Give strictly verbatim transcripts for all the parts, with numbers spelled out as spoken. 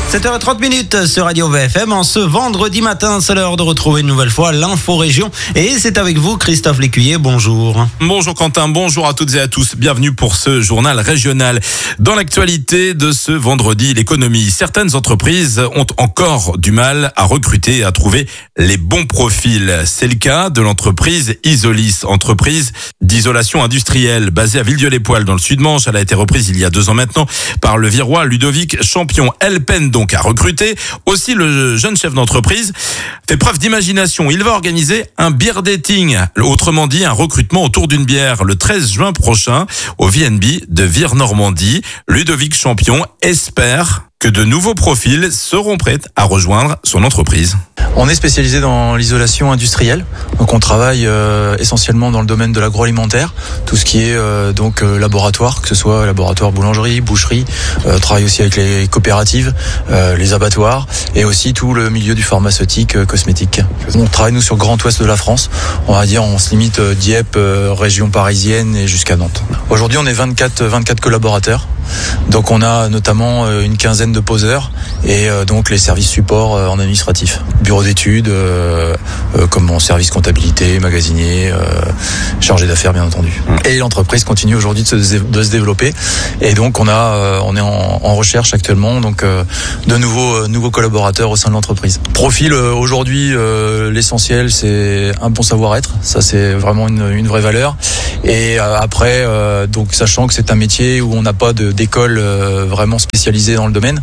sept heures trente sur Radio V F M. En ce vendredi matin, c'est l'heure de retrouver une nouvelle fois l'info région. Et c'est avec vous, Christophe Lécuyer. Bonjour. Bonjour Quentin, bonjour à toutes et à tous. Bienvenue pour ce journal régional. Dans l'actualité de ce vendredi, l'économie. Certaines entreprises ont encore du mal à recruter et à trouver les bons profils. C'est le cas de l'entreprise Isolis, entreprise d'isolation industrielle basée à Villedieu-les-Poêles dans le Sud-Manche. Elle a été reprise il y a deux ans maintenant par le Virois Ludovic Champion. Elle peine donc à recruter. Aussi, le jeune chef d'entreprise fait preuve d'imagination. Il va organiser un beer dating, autrement dit un recrutement autour d'une bière, le treize juin prochain au V N B de Vire-Normandie. Ludovic Champion espère que de nouveaux profils seront prêts à rejoindre son entreprise. On est spécialisé dans l'isolation industrielle, donc on travaille euh, essentiellement dans le domaine de l'agroalimentaire, tout ce qui est euh, donc euh, laboratoire, que ce soit laboratoire boulangerie, boucherie, euh, travaille aussi avec les coopératives, euh, les abattoirs et aussi tout le milieu du pharmaceutique, euh, cosmétique. On travaille nous sur le Grand Ouest de la France, on va dire on se limite euh, Dieppe, euh, région parisienne et jusqu'à Nantes. Aujourd'hui on est vingt-quatre, vingt-quatre collaborateurs. Donc on a notamment une quinzaine de poseurs et donc les services supports en administratif. Bureau d'études, euh, euh, comme mon service comptabilité, magasinier, euh, chargé d'affaires bien entendu. Et l'entreprise continue aujourd'hui de se, de se développer et donc on a euh, on est en, en recherche actuellement donc euh, de nouveaux euh, nouveaux collaborateurs au sein de l'entreprise. Profil euh, aujourd'hui euh, l'essentiel c'est un bon savoir-être, ça c'est vraiment une, une vraie valeur. Et euh, après euh, donc sachant que c'est un métier où on n'a pas de d'école euh, vraiment spécialisée dans le domaine.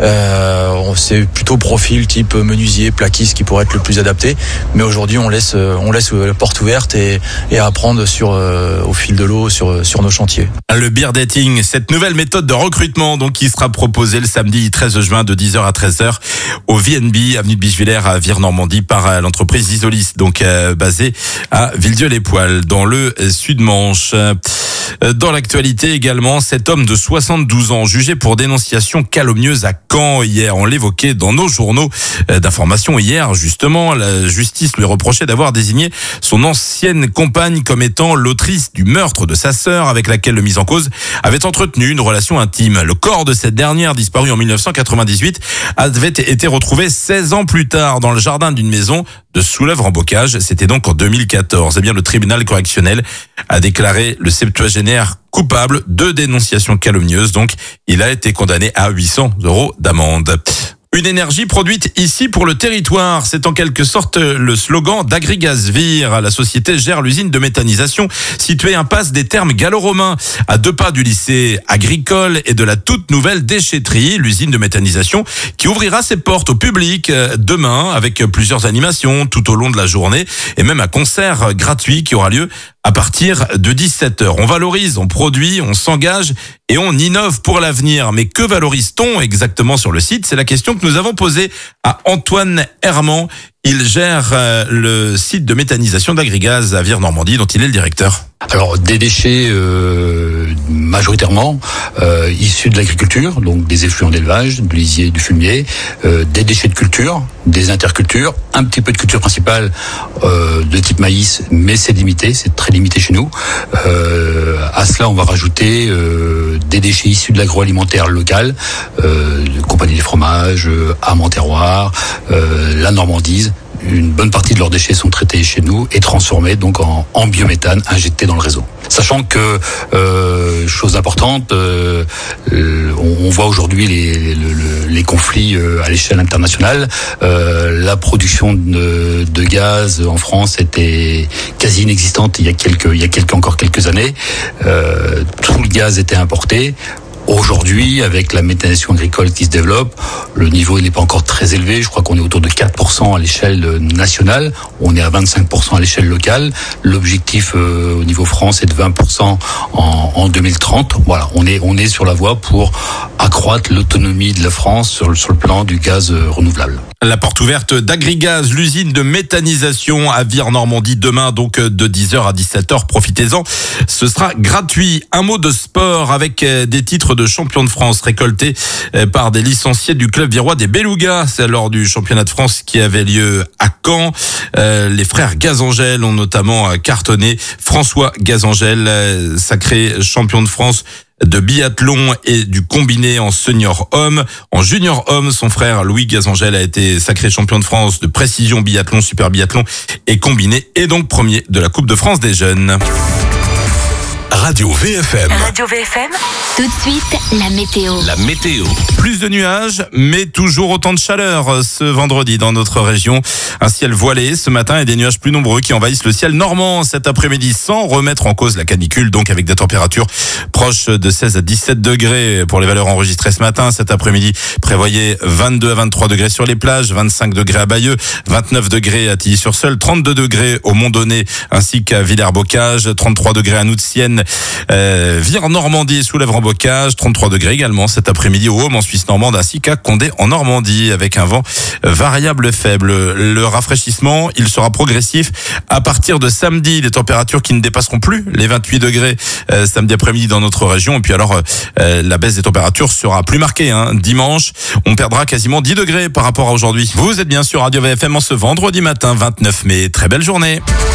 Euh, c'est plutôt profil type menuisier, plaquiste qui pourrait être le plus adapté. Mais aujourd'hui, on laisse, on laisse la porte ouverte et, et apprendre sur, euh, au fil de l'eau sur, sur nos chantiers. Le beer dating, cette nouvelle méthode de recrutement donc qui sera proposée le samedi treize juin de dix heures à treize heures au V N B, avenue de Bichevillers à Vire-Normandie par l'entreprise Isolis, donc euh, basée à Villedieu-les-Poêles dans le Sud-Manche. Dans l'actualité également, cet homme de soixante-douze ans jugé pour dénonciation calomnieuse à Caen hier. On l'évoquait dans nos journaux d'information hier. Justement, la justice lui reprochait d'avoir désigné son ancienne compagne comme étant l'autrice du meurtre de sa sœur avec laquelle le mis en cause avait entretenu une relation intime. Le corps de cette dernière, disparu en mille neuf cent quatre-vingt-dix-huit, avait été retrouvé seize ans plus tard dans le jardin d'une maison de Soulèvre-en-Bocage. C'était donc en deux mille quatorze. Eh bien, le tribunal correctionnel a déclaré le septuagénaire coupable de dénonciation calomnieuse. Donc, il a été condamné à huit cents euros d'amende. Une énergie produite ici pour le territoire. C'est en quelque sorte le slogan d'Agrigaz-Vire. La société gère l'usine de méthanisation située impasse des Thermes gallo-romains, à deux pas du lycée agricole et de la toute nouvelle déchetterie, l'usine de méthanisation qui ouvrira ses portes au public demain avec plusieurs animations tout au long de la journée et même un concert gratuit qui aura lieu à partir de dix-sept heures. On valorise, on produit, on s'engage et on innove pour l'avenir. Mais que valorise-t-on exactement sur le site ? C'est la question que nous avons posée à Antoine Herman. Il gère le site de méthanisation d'Agrigaz à Vire-Normandie dont il est le directeur. Alors des déchets euh, majoritairement euh, issus de l'agriculture, donc des effluents d'élevage, du lisier, du fumier, euh, des déchets de culture, des intercultures, un petit peu de culture principale euh, de type maïs, mais c'est limité, c'est très limité chez nous. Euh, à cela, on va rajouter euh, des déchets issus de l'agroalimentaire local, euh, compagnie des fromages, euh, Amand Terroir, euh, la Normandise. Une bonne partie de leurs déchets sont traités chez nous et transformés donc en, en biométhane injecté dans le réseau. Sachant que, euh, chose importante, euh, euh, on, on voit aujourd'hui les, les, les conflits euh, à l'échelle internationale. Euh, la production de, de gaz en France était quasi inexistante il y a quelques, il y a quelques, encore quelques années. Euh, tout le gaz était importé. Aujourd'hui, avec la méthanisation agricole qui se développe, le niveau n'est pas encore très élevé. Je crois qu'on est autour de quatre pour cent à l'échelle nationale. On est à vingt-cinq pour cent à l'échelle locale. L'objectif euh, au niveau France est de vingt pour cent en, en deux mille trente. Voilà, on est on est sur la voie pour accroître l'autonomie de la France sur le, sur le plan du gaz euh, renouvelable. La porte ouverte d'Agrigaz, l'usine de méthanisation à Vire-Normandie demain, donc de dix heures à dix-sept heures. Profitez-en, ce sera gratuit. Un mot de sport avec des titres de champion de France récoltés par des licenciés du club virois des Belugas. C'est lors du championnat de France qui avait lieu à Caen. Les frères Gazangel ont notamment cartonné. François Gazangel, sacré champion de France de biathlon et du combiné en senior homme. En junior homme, son frère Louis Gazangel a été sacré champion de France de précision biathlon, super biathlon et combiné, et donc premier de la Coupe de France des jeunes. Radio V F M. Radio V F M. Tout de suite, la météo. La météo. Plus de nuages, mais toujours autant de chaleur ce vendredi dans notre région. Un ciel voilé ce matin et des nuages plus nombreux qui envahissent le ciel normand cet après-midi, sans remettre en cause la canicule, donc avec des températures proches de seize à dix-sept degrés pour les valeurs enregistrées ce matin. Cet après-midi, prévoyez vingt-deux à vingt-trois degrés sur les plages, vingt-cinq degrés à Bayeux, vingt-neuf degrés à Tilly-sur-Seul, trente-deux degrés au Mont-Donné ainsi qu'à Villers-Bocage, trente-trois degrés à Noutienne, euh, Vire-Normandie, Soulèvres-en-Bocage, trente-trois degrés également cet après-midi au Haume en Suisse normande ainsi qu'à Condé en Normandie, avec un vent variable faible. Le rafraîchissement, il sera progressif à partir de samedi, les températures qui ne dépasseront plus les vingt-huit degrés euh, samedi après-midi dans notre région. Et puis alors euh, la baisse des températures sera plus marquée, hein. Dimanche, on perdra quasiment dix degrés par rapport à aujourd'hui. Vous êtes bien sur Radio V F M en ce vendredi matin vingt-neuf mai. Très belle journée.